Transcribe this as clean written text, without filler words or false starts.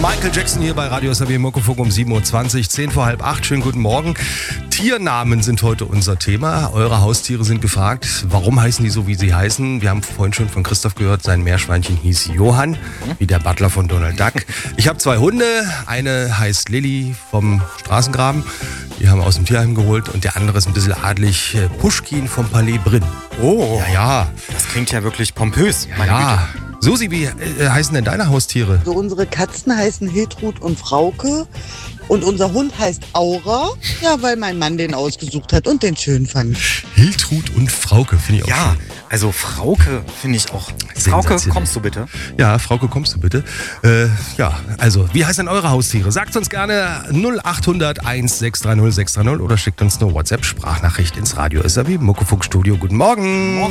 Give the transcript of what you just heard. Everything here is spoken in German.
Michael Jackson hier bei Radio SAW Muckefuck um 7.20 Uhr, 10 vor halb 8. Schönen guten Morgen. Tiernamen sind heute unser Thema. Eure Haustiere sind gefragt. Warum heißen die so, wie sie heißen? Wir haben vorhin schon von Christoph gehört, sein Meerschweinchen hieß Johann, wie der Butler von Donald Duck. Ich habe 2 Hunde. Eine heißt Lilly vom Straßengraben. Die haben wir aus dem Tierheim geholt. Und der andere ist ein bisschen adlig, Puschkin vom Palais Brinn. Oh, Ja. das klingt ja wirklich pompös. Meine Güte. Ja. Susi, wie heißen denn deine Haustiere? Also unsere Katzen heißen Hiltrud und Frauke und unser Hund heißt Aura, ja, weil mein Mann den ausgesucht hat und den schön fand. Hiltrud und Frauke, finde ich auch Ja, schön. also Frauke finde ich auch. Frauke, Sensationell. kommst du bitte? Ja, Frauke, kommst du bitte? Ja, also, wie heißen denn eure Haustiere? Sagt uns gerne 0800 1630 630 oder schickt uns eine WhatsApp-Sprachnachricht ins Radio SAW Muckefuck Studio. Guten Morgen.